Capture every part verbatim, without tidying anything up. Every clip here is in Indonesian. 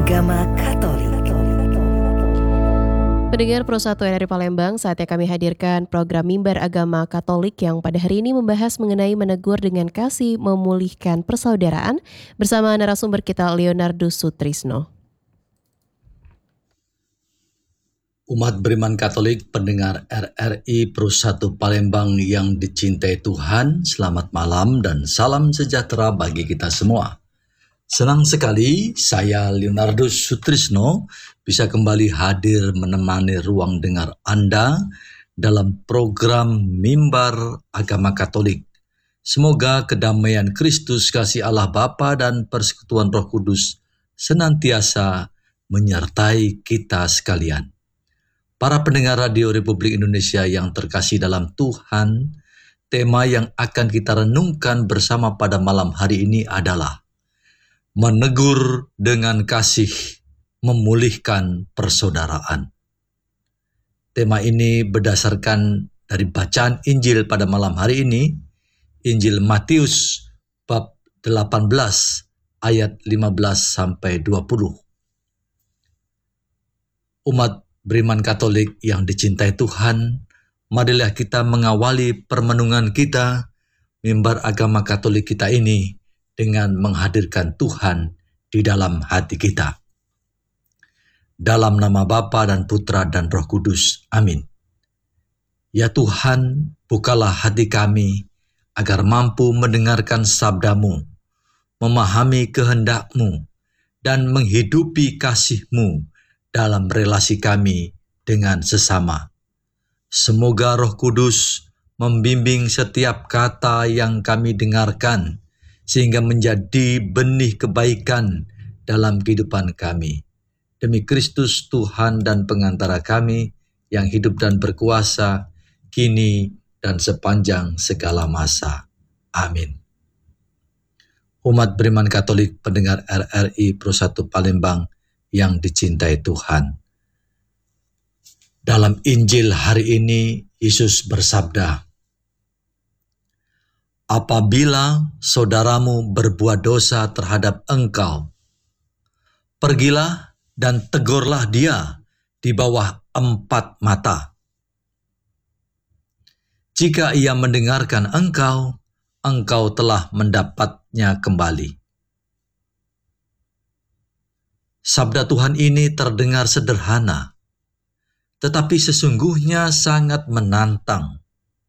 Agama Katolik. Pendengar Pro satu R R I Palembang, saatnya kami hadirkan program Mimbar Agama Katolik yang pada hari ini membahas mengenai menegur dengan kasih memulihkan persaudaraan bersama narasumber kita Leonardus Sutrisno. Umat beriman Katolik, pendengar R R I Pro satu Palembang yang dicintai Tuhan, selamat malam dan salam sejahtera bagi kita semua. Senang sekali saya Leonardus Sutrisno bisa kembali hadir menemani ruang dengar Anda dalam program Mimbar Agama Katolik. Semoga kedamaian Kristus, kasih Allah Bapa dan persekutuan Roh Kudus senantiasa menyertai kita sekalian. Para pendengar Radio Republik Indonesia yang terkasih dalam Tuhan, tema yang akan kita renungkan bersama pada malam hari ini adalah menegur dengan kasih, memulihkan persaudaraan. Tema ini berdasarkan dari bacaan Injil pada malam hari ini, Injil Matius bab delapan belas ayat lima belas sampai dua puluh. Umat beriman Katolik yang dicintai Tuhan, marilah kita mengawali permenungan kita, mimbar agama Katolik kita ini, dengan menghadirkan Tuhan di dalam hati kita. Dalam nama Bapa dan Putra dan Roh Kudus. Amin. Ya Tuhan, bukalah hati kami agar mampu mendengarkan sabda-Mu, memahami kehendak-Mu, dan menghidupi kasih-Mu dalam relasi kami dengan sesama. Semoga Roh Kudus membimbing setiap kata yang kami dengarkan, sehingga menjadi benih kebaikan dalam kehidupan kami. Demi Kristus Tuhan dan pengantara kami, yang hidup dan berkuasa, kini dan sepanjang segala masa. Amin. Umat beriman Katolik, pendengar R R I Pro satu Palembang yang dicintai Tuhan. Dalam Injil hari ini, Yesus bersabda, apabila saudaramu berbuat dosa terhadap engkau, pergilah dan tegurlah dia di bawah empat mata. Jika ia mendengarkan engkau, engkau telah mendapatnya kembali. Sabda Tuhan ini terdengar sederhana, tetapi sesungguhnya sangat menantang.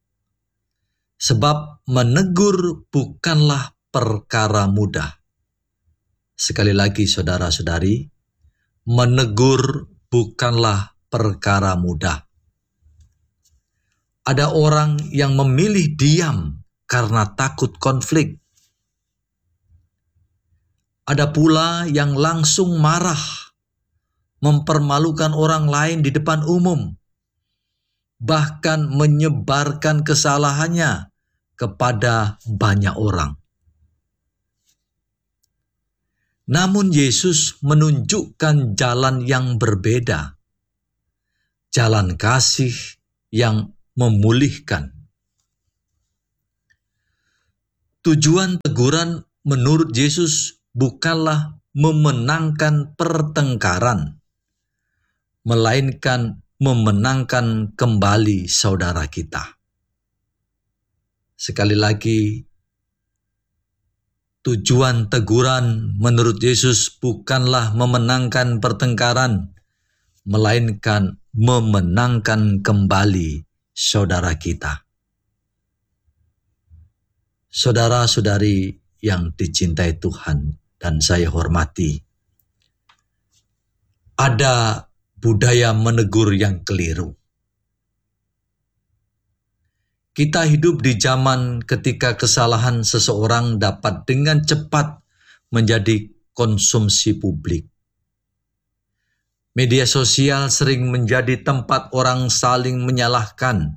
Sebab menegur bukanlah perkara mudah. Sekali lagi saudara-saudari, menegur bukanlah perkara mudah. Ada orang yang memilih diam karena takut konflik. Ada pula yang langsung marah, mempermalukan orang lain di depan umum, bahkan menyebarkan kesalahannya kepada banyak orang. Namun Yesus menunjukkan jalan yang berbeda, jalan kasih yang memulihkan. Tujuan teguran menurut Yesus bukanlah memenangkan pertengkaran, melainkan memenangkan kembali saudara kita. Sekali lagi, tujuan teguran menurut Yesus bukanlah memenangkan pertengkaran, melainkan memenangkan kembali saudara kita. Saudara-saudari yang dicintai Tuhan dan saya hormati, ada budaya menegur yang keliru. Kita hidup di zaman ketika kesalahan seseorang dapat dengan cepat menjadi konsumsi publik. Media sosial sering menjadi tempat orang saling menyalahkan.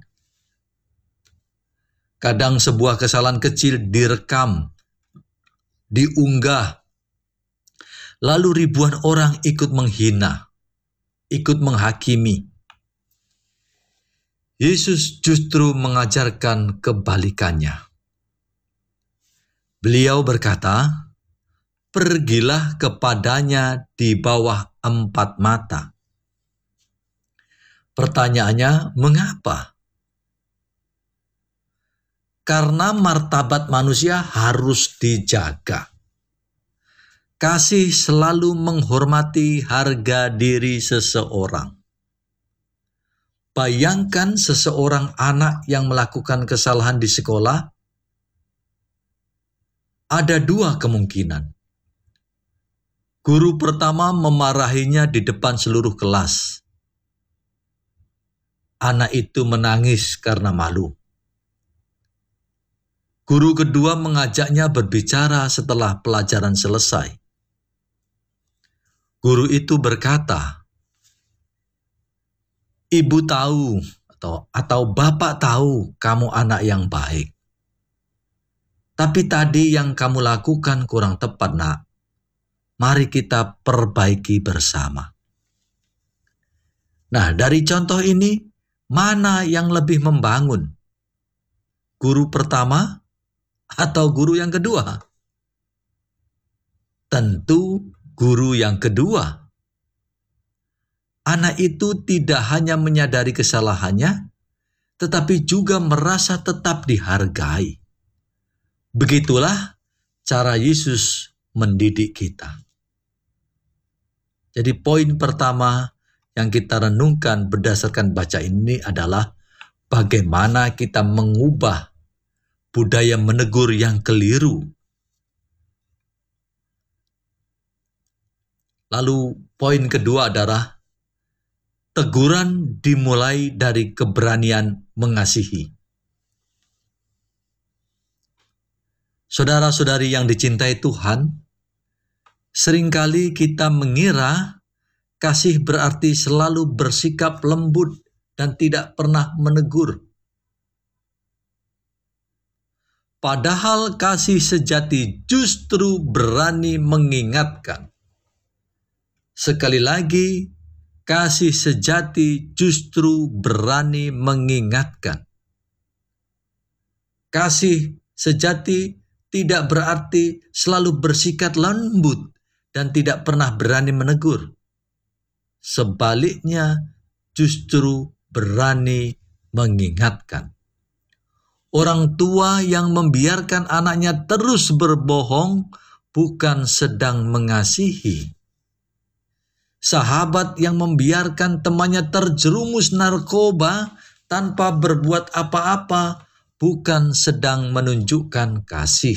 Kadang sebuah kesalahan kecil direkam, diunggah, lalu ribuan orang ikut menghina, ikut menghakimi. Yesus justru mengajarkan kebalikannya. Beliau berkata, pergilah kepadanya di bawah empat mata. Pertanyaannya, mengapa? Karena martabat manusia harus dijaga. Kasih selalu menghormati harga diri seseorang. Bayangkan seseorang anak yang melakukan kesalahan di sekolah. Ada dua kemungkinan. Guru pertama memarahinya di depan seluruh kelas. Anak itu menangis karena malu. Guru kedua mengajaknya berbicara setelah pelajaran selesai. Guru itu berkata, "Ibu tahu atau atau Bapak tahu kamu anak yang baik. Tapi tadi yang kamu lakukan kurang tepat, Nak. Mari kita perbaiki bersama." Nah, dari contoh ini, mana yang lebih membangun? Guru pertama atau guru yang kedua? Tentu guru yang kedua. Anak itu tidak hanya menyadari kesalahannya, tetapi juga merasa tetap dihargai. Begitulah cara Yesus mendidik kita. Jadi poin pertama yang kita renungkan berdasarkan baca ini adalah bagaimana kita mengubah budaya menegur yang keliru. Lalu poin kedua adalah teguran dimulai dari keberanian mengasihi. Saudara-saudari yang dicintai Tuhan, seringkali kita mengira kasih berarti selalu bersikap lembut dan tidak pernah menegur. Padahal kasih sejati justru berani mengingatkan. Sekali lagi, kasih sejati justru berani mengingatkan. Kasih sejati tidak berarti selalu bersikap lembut dan tidak pernah berani menegur. Sebaliknya, justru berani mengingatkan. Orang tua yang membiarkan anaknya terus berbohong bukan sedang mengasihi. Sahabat yang membiarkan temannya terjerumus narkoba tanpa berbuat apa-apa bukan sedang menunjukkan kasih.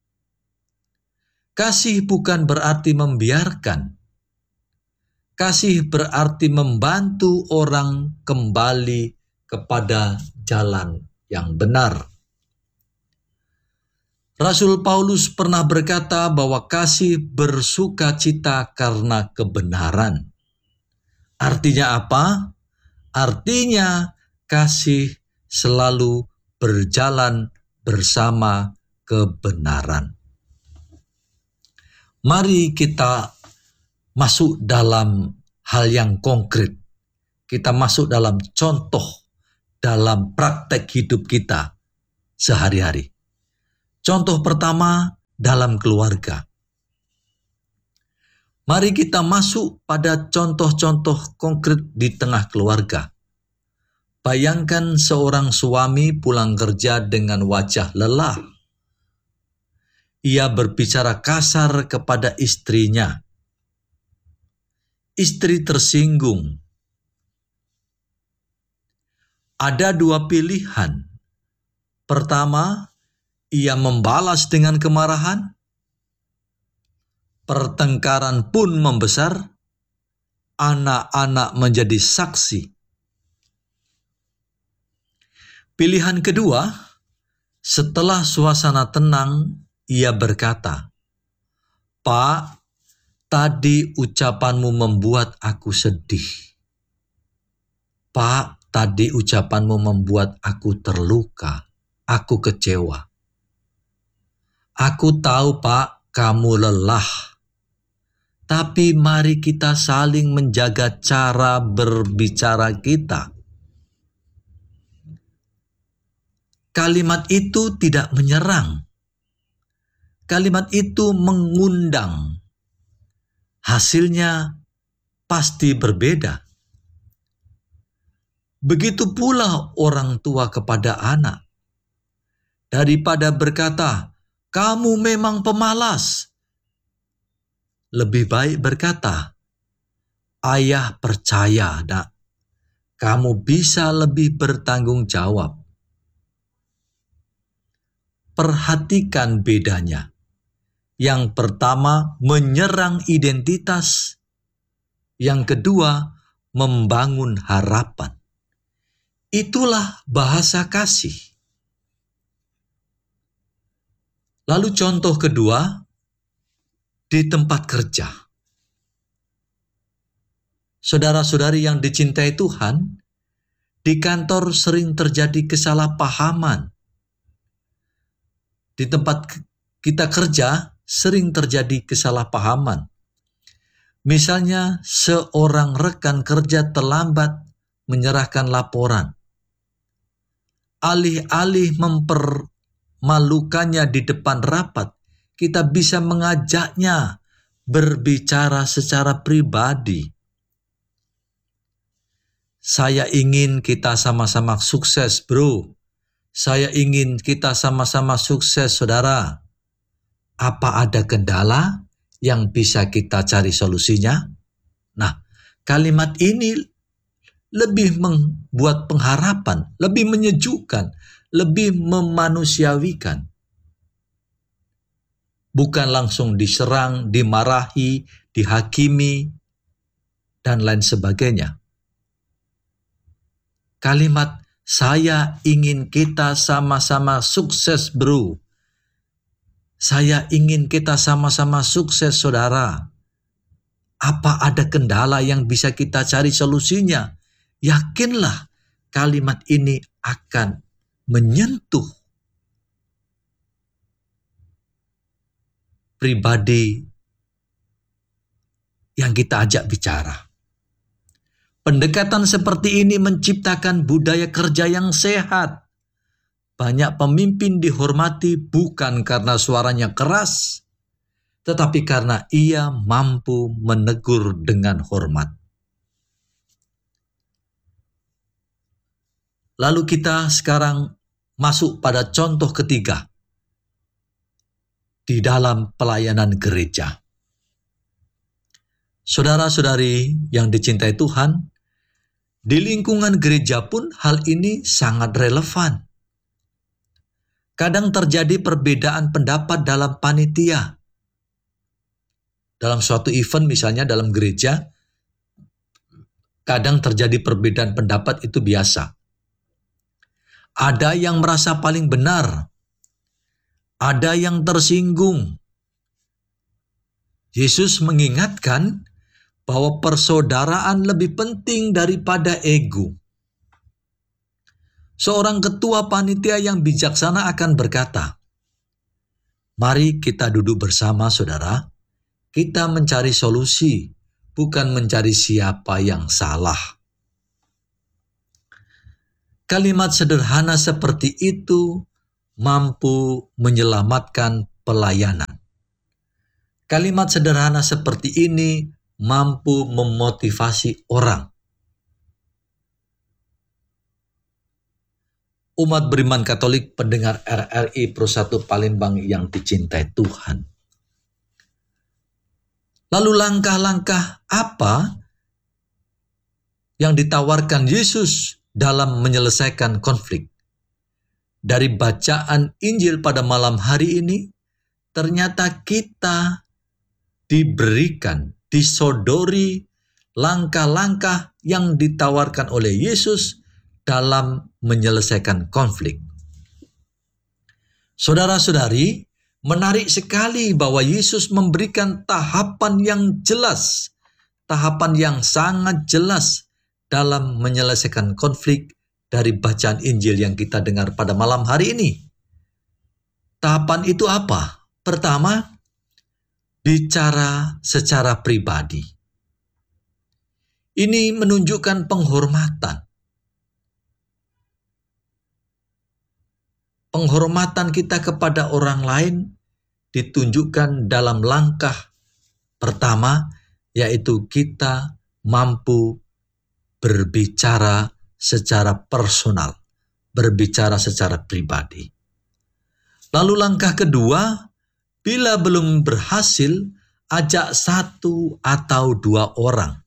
Kasih bukan berarti membiarkan. Kasih berarti membantu orang kembali kepada jalan yang benar. Rasul Paulus pernah berkata bahwa kasih bersuka cita karena kebenaran. Artinya apa? Artinya kasih selalu berjalan bersama kebenaran. Mari kita masuk dalam hal yang konkret. Kita masuk dalam contoh, dalam praktek hidup kita sehari-hari. Contoh pertama dalam keluarga. Mari kita masuk pada contoh-contoh konkret di tengah keluarga. Bayangkan seorang suami pulang kerja dengan wajah lelah. Ia berbicara kasar kepada istrinya. Istri tersinggung. Ada dua pilihan. Pertama, ia membalas dengan kemarahan. Pertengkaran pun membesar. Anak-anak menjadi saksi. Pilihan kedua, setelah suasana tenang, ia berkata, "Pak, tadi ucapanmu membuat aku sedih. Pak, tadi ucapanmu membuat aku terluka. Aku kecewa. Aku tahu, Pak, kamu lelah. Tapi mari kita saling menjaga cara berbicara kita." Kalimat itu tidak menyerang. kalimat itu mengundang. Hasilnya pasti berbeda. Begitu pula orang tua kepada anak. Daripada berkata, "Kamu memang pemalas," lebih baik berkata, "Ayah percaya, Nak, kamu bisa lebih bertanggung jawab." Perhatikan bedanya. Yang pertama, menyerang identitas. Yang kedua, membangun harapan. Itulah bahasa kasih. Lalu contoh kedua, di tempat kerja. Saudara-saudari yang dicintai Tuhan, di kantor sering terjadi kesalahpahaman. Di tempat kita kerja sering terjadi kesalahpahaman. Misalnya seorang rekan kerja terlambat menyerahkan laporan. Alih-alih mempermalukannya di depan rapat, kita bisa mengajaknya berbicara secara pribadi. "Saya ingin kita sama-sama sukses, bro. Saya ingin kita sama-sama sukses, saudara. Apa ada kendala yang bisa kita cari solusinya?" Nah, kalimat ini lebih membuat pengharapan, lebih menyejukkan, lebih memanusiawikan. Bukan langsung diserang, dimarahi, dihakimi, dan lain sebagainya. Kalimat, "Saya ingin kita sama-sama sukses, bro. Saya ingin kita sama-sama sukses, saudara. Apa ada kendala yang bisa kita cari solusinya?" Yakinlah kalimat ini akan menyentuh pribadi yang kita ajak bicara. Pendekatan seperti ini menciptakan budaya kerja yang sehat. Banyak pemimpin dihormati bukan karena suaranya keras, tetapi karena ia mampu menegur dengan hormat. Lalu kita sekarang masuk pada contoh ketiga di dalam pelayanan gereja. Saudara-saudari yang dicintai Tuhan, di lingkungan gereja pun hal ini sangat relevan. Kadang terjadi perbedaan pendapat dalam panitia. Dalam suatu event misalnya dalam gereja, kadang terjadi perbedaan pendapat, itu biasa. Ada yang merasa paling benar, ada yang tersinggung. Yesus mengingatkan bahwa persaudaraan lebih penting daripada ego. Seorang ketua panitia yang bijaksana akan berkata, "Mari kita duduk bersama, saudara. Kita mencari solusi, bukan mencari siapa yang salah." Kalimat sederhana seperti itu mampu menyelamatkan pelayanan. Kalimat sederhana seperti ini mampu memotivasi orang. Umat beriman Katolik pendengar R R I Pro satu Palembang yang dicintai Tuhan. Lalu langkah-langkah apa yang ditawarkan Yesus dalam menyelesaikan konflik? Dari bacaan Injil pada malam hari ini, ternyata kita diberikan, disodori langkah-langkah yang ditawarkan oleh Yesus dalam menyelesaikan konflik. Saudara-saudari, menarik sekali bahwa Yesus memberikan tahapan yang jelas, tahapan yang sangat jelas dalam menyelesaikan konflik dari bacaan Injil yang kita dengar pada malam hari ini. Tahapan itu apa? Pertama, bicara secara pribadi. Ini menunjukkan penghormatan. Penghormatan kita kepada orang lain ditunjukkan dalam langkah pertama, yaitu kita mampu berbicara secara personal, berbicara secara pribadi. Lalu langkah kedua, bila belum berhasil, ajak satu atau dua orang.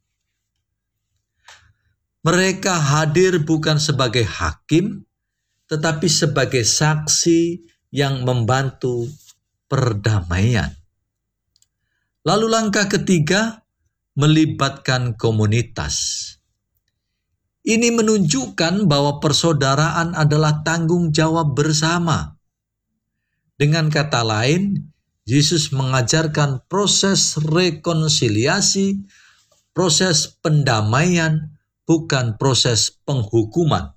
Mereka hadir bukan sebagai hakim, tetapi sebagai saksi yang membantu perdamaian. Lalu langkah ketiga, melibatkan komunitas. Ini menunjukkan bahwa persaudaraan adalah tanggung jawab bersama. Dengan kata lain, Yesus mengajarkan proses rekonsiliasi, proses pendamaian, bukan proses penghukuman.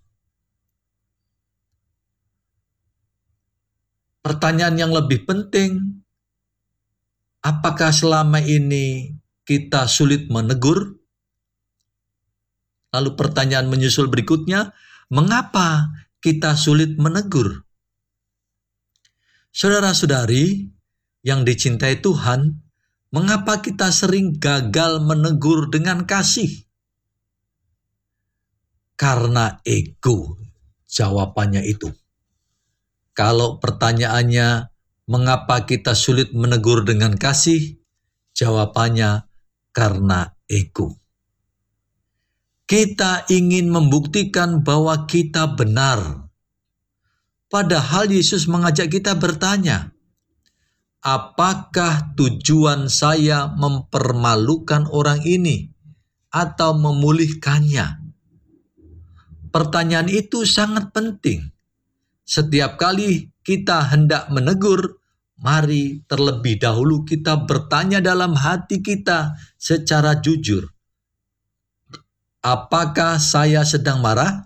Pertanyaan yang lebih penting, apakah selama ini kita sulit menegur? Lalu pertanyaan menyusul berikutnya, mengapa kita sulit menegur? Saudara-saudari yang dicintai Tuhan, mengapa kita sering gagal menegur dengan kasih? Karena ego, jawabannya itu. Kalau pertanyaannya, mengapa kita sulit menegur dengan kasih? Jawabannya, karena ego. Kita ingin membuktikan bahwa kita benar. Padahal Yesus mengajak kita bertanya, apakah tujuan saya mempermalukan orang ini atau memulihkannya? Pertanyaan itu sangat penting. Setiap kali kita hendak menegur, mari terlebih dahulu kita bertanya dalam hati kita secara jujur. Apakah saya sedang marah?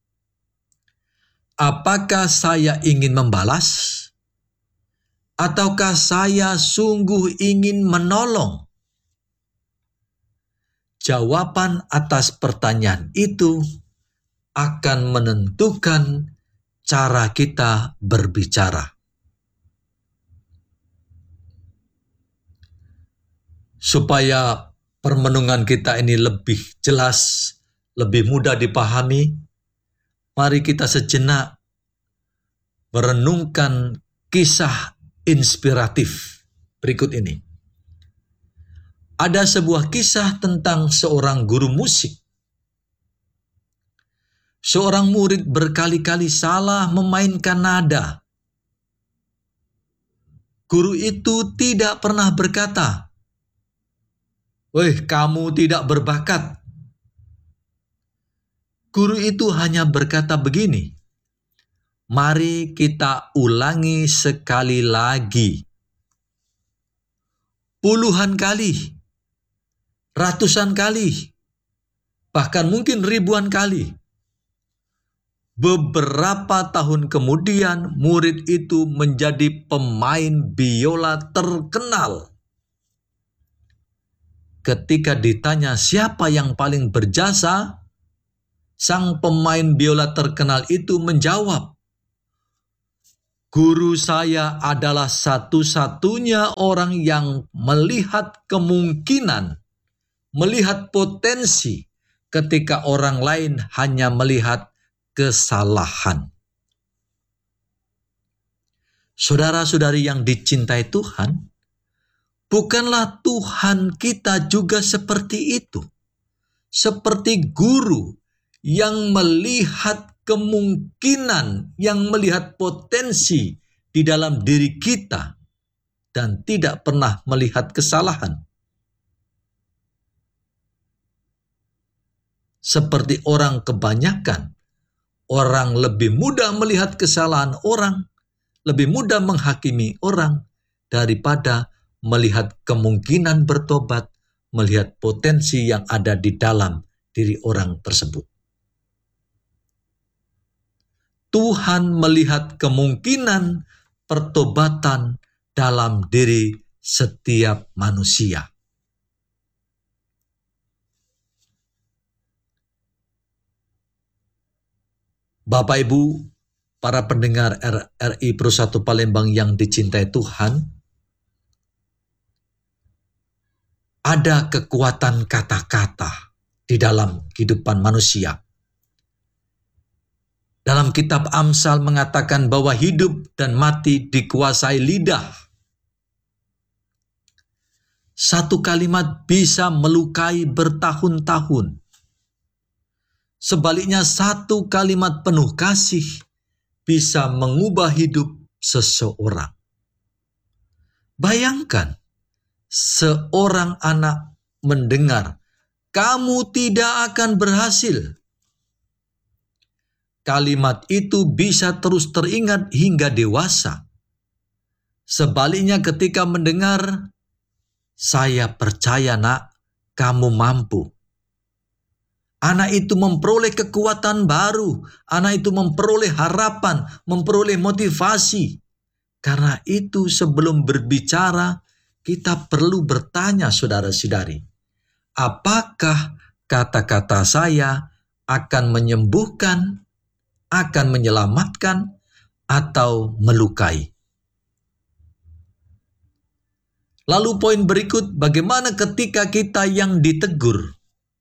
Apakah saya ingin membalas? Ataukah saya sungguh ingin menolong? Jawaban atas pertanyaan itu akan menentukan cara kita berbicara. Supaya permenungan kita ini lebih jelas, lebih mudah dipahami, mari kita sejenak merenungkan kisah inspiratif berikut ini. Ada sebuah kisah tentang seorang guru musik. Seorang murid berkali-kali salah memainkan nada. Guru itu tidak pernah berkata, "Weh, kamu tidak berbakat." Guru itu hanya berkata begini, "Mari kita ulangi sekali lagi." Puluhan kali, ratusan kali, bahkan mungkin ribuan kali. Beberapa tahun kemudian, murid itu menjadi pemain biola terkenal. Ketika ditanya siapa yang paling berjasa, sang pemain biola terkenal itu menjawab, "Guru saya adalah satu-satunya orang yang melihat kemungkinan, melihat potensi ketika orang lain hanya melihat kesalahan." Saudara-saudari yang dicintai Tuhan, bukanlah Tuhan kita juga seperti itu? Seperti guru yang melihat kemungkinan, yang melihat potensi di dalam diri kita dan tidak pernah melihat kesalahan. Seperti orang kebanyakan, orang lebih mudah melihat kesalahan orang, lebih mudah menghakimi orang daripada melihat kemungkinan bertobat, melihat potensi yang ada di dalam diri orang tersebut. Tuhan melihat kemungkinan pertobatan dalam diri setiap manusia. Bapak Ibu, para pendengar R I Pro satu Palembang yang dicintai Tuhan, ada kekuatan kata-kata di dalam kehidupan manusia. Dalam kitab Amsal mengatakan bahwa hidup dan mati dikuasai lidah. Satu kalimat bisa melukai bertahun-tahun. Sebaliknya satu kalimat penuh kasih bisa mengubah hidup seseorang. Bayangkan, seorang anak mendengar, "Kamu tidak akan berhasil." Kalimat itu bisa terus teringat hingga dewasa. Sebaliknya ketika mendengar, "Saya percaya nak, kamu mampu." Anak itu memperoleh kekuatan baru, anak itu memperoleh harapan, memperoleh motivasi. Karena itu sebelum berbicara, kita perlu bertanya saudara-saudari, apakah kata-kata saya akan menyembuhkan, akan menyelamatkan, atau melukai? Lalu poin berikut, bagaimana ketika kita yang ditegur?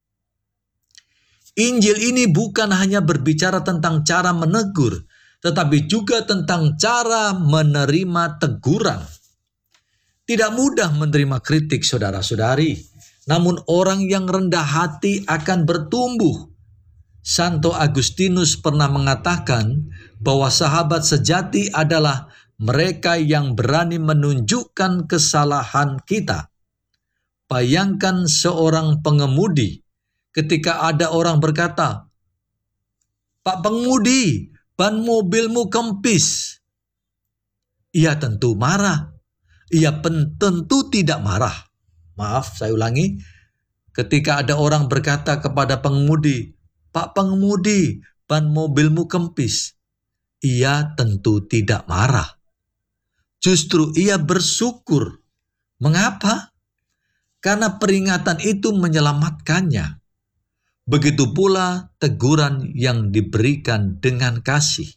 Injil ini bukan hanya berbicara tentang cara menegur, tetapi juga tentang cara menerima teguran. Tidak mudah menerima kritik saudara-saudari, namun orang yang rendah hati akan bertumbuh. Santo Agustinus pernah mengatakan bahwa sahabat sejati adalah mereka yang berani menunjukkan kesalahan kita. Bayangkan seorang pengemudi ketika ada orang berkata, "Pak pengemudi, ban mobilmu kempis." Ia tentu marah. Ia pen, tentu tidak marah. Maaf, saya ulangi. Ketika ada orang berkata kepada pengemudi, "Pak pengemudi, ban mobilmu kempis." Ia tentu tidak marah. Justru ia bersyukur. Mengapa? Karena peringatan itu menyelamatkannya. Begitu pula teguran yang diberikan dengan kasih.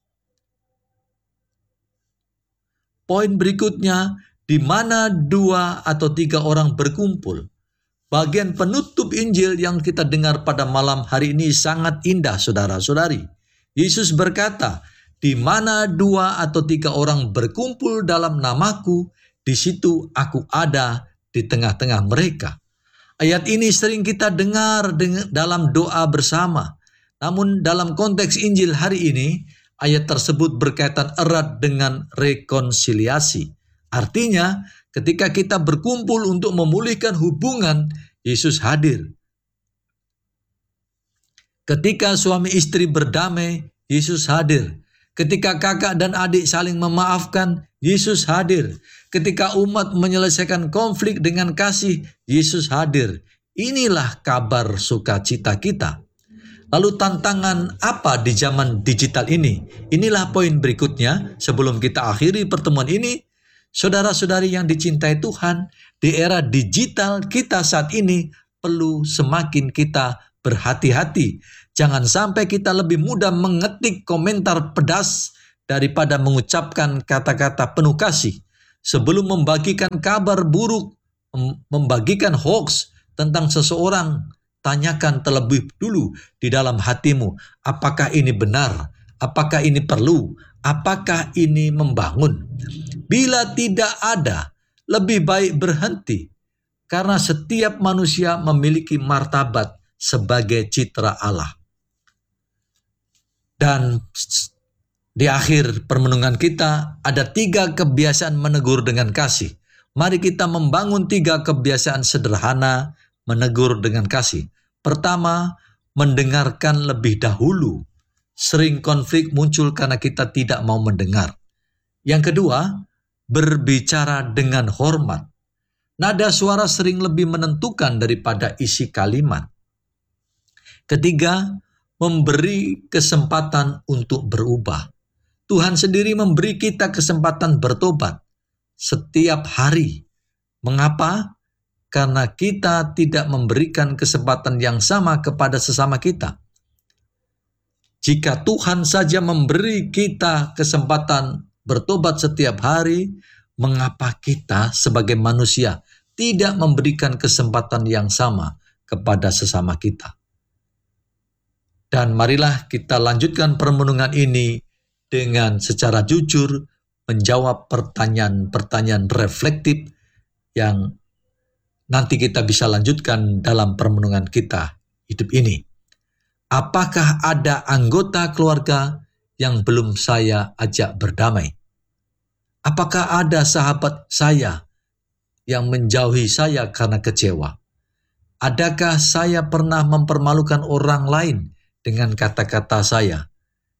Poin berikutnya, di mana dua atau tiga orang berkumpul. Bagian penutup Injil yang kita dengar pada malam hari ini sangat indah, saudara-saudari. Yesus berkata, "Di mana dua atau tiga orang berkumpul dalam namaku, di situ aku ada di tengah-tengah mereka." Ayat ini sering kita dengar dalam doa bersama. Namun dalam konteks Injil hari ini, ayat tersebut berkaitan erat dengan rekonsiliasi. Artinya, ketika kita berkumpul untuk memulihkan hubungan, Yesus hadir. Ketika suami istri berdamai, Yesus hadir. Ketika kakak dan adik saling memaafkan, Yesus hadir. Ketika umat menyelesaikan konflik dengan kasih, Yesus hadir. Inilah kabar sukacita kita. Lalu tantangan apa di zaman digital ini? Inilah poin berikutnya sebelum kita akhiri pertemuan ini. Saudara-saudari yang dicintai Tuhan, di era digital kita saat ini perlu semakin kita berhati-hati. Jangan sampai kita lebih mudah mengetik komentar pedas daripada mengucapkan kata-kata penuh kasih. Sebelum membagikan kabar buruk, membagikan hoax tentang seseorang, tanyakan terlebih dulu di dalam hatimu, apakah ini benar? Apakah ini perlu? Apakah ini membangun? Bila tidak ada, lebih baik berhenti. Karena setiap manusia memiliki martabat sebagai citra Allah. Dan di akhir permenungan kita, ada tiga kebiasaan menegur dengan kasih. Mari kita membangun tiga kebiasaan sederhana menegur dengan kasih. Pertama, mendengarkan lebih dahulu. Sering konflik muncul karena kita tidak mau mendengar. Yang kedua, berbicara dengan hormat. Nada suara sering lebih menentukan daripada isi kalimat. Ketiga, memberi kesempatan untuk berubah. Tuhan sendiri memberi kita kesempatan bertobat setiap hari. Mengapa? Karena kita tidak memberikan kesempatan yang sama kepada sesama kita. Jika Tuhan saja memberi kita kesempatan bertobat setiap hari, mengapa kita sebagai manusia tidak memberikan kesempatan yang sama kepada sesama kita. Dan marilah kita lanjutkan permenungan ini dengan secara jujur menjawab pertanyaan-pertanyaan reflektif yang nanti kita bisa lanjutkan dalam permenungan kita hidup ini. Apakah ada anggota keluarga yang belum saya ajak berdamai? Apakah ada sahabat saya yang menjauhi saya karena kecewa? Adakah saya pernah mempermalukan orang lain dengan kata-kata saya?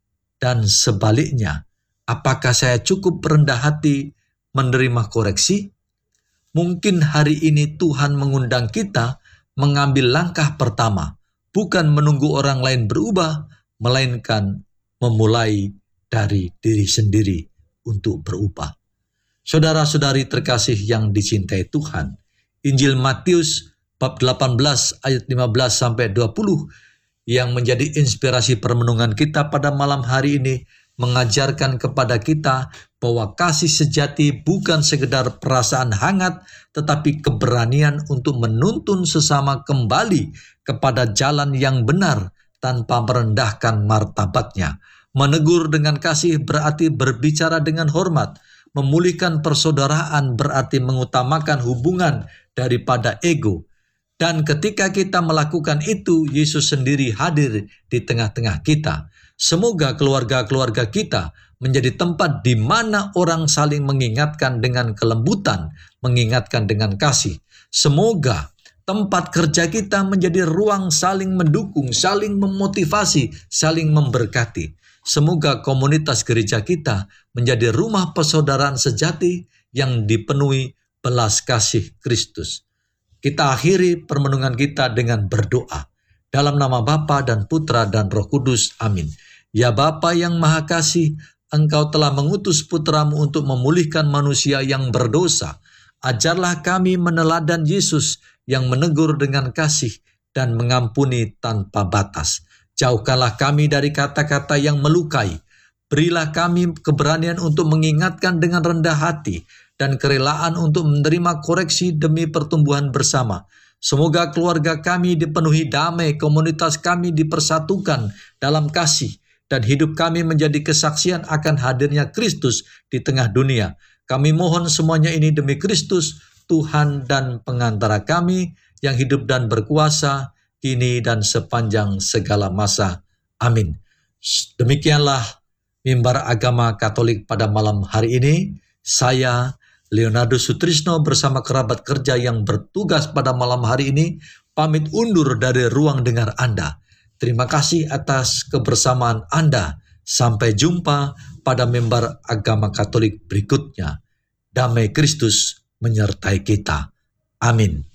Dan sebaliknya, apakah saya cukup rendah hati menerima koreksi? Mungkin hari ini Tuhan mengundang kita mengambil langkah pertama, bukan menunggu orang lain berubah, melainkan memulai dari diri sendiri untuk berubah. Saudara-saudari terkasih yang dicintai Tuhan, Injil Matius bab delapan belas ayat lima belas sampai dua puluh yang menjadi inspirasi permenungan kita pada malam hari ini mengajarkan kepada kita bahwa kasih sejati bukan sekedar perasaan hangat, tetapi keberanian untuk menuntun sesama kembali kepada jalan yang benar tanpa merendahkan martabatnya. Menegur dengan kasih berarti berbicara dengan hormat. Memulihkan persaudaraan berarti mengutamakan hubungan daripada ego. Dan ketika kita melakukan itu, Yesus sendiri hadir di tengah-tengah kita. Semoga keluarga-keluarga kita menjadi tempat di mana orang saling mengingatkan dengan kelembutan, mengingatkan dengan kasih. Semoga tempat kerja kita menjadi ruang saling mendukung, saling memotivasi, saling memberkati. Semoga komunitas gereja kita menjadi rumah persaudaraan sejati yang dipenuhi belas kasih Kristus. Kita akhiri permenungan kita dengan berdoa. Dalam nama Bapa dan Putra dan Roh Kudus. Amin. Ya Bapa yang Maha Kasih, Engkau telah mengutus Putramu untuk memulihkan manusia yang berdosa. Ajarlah kami meneladan Yesus yang menegur dengan kasih dan mengampuni tanpa batas. Jauhkanlah kami dari kata-kata yang melukai. Berilah kami keberanian untuk mengingatkan dengan rendah hati dan kerelaan untuk menerima koreksi demi pertumbuhan bersama. Semoga keluarga kami dipenuhi damai, komunitas kami dipersatukan dalam kasih, dan hidup kami menjadi kesaksian akan hadirnya Kristus di tengah dunia. Kami mohon semuanya ini demi Kristus, Tuhan dan pengantara kami, yang hidup dan berkuasa, kini dan sepanjang segala masa. Amin. Demikianlah Mimbar Agama Katolik pada malam hari ini. Saya, Leonardus Sutrisno, bersama kerabat kerja yang bertugas pada malam hari ini, pamit undur dari ruang dengar Anda. Terima kasih atas kebersamaan Anda. Sampai jumpa pada Mimbar Agama Katolik berikutnya. Damai Kristus menyertai kita. Amin.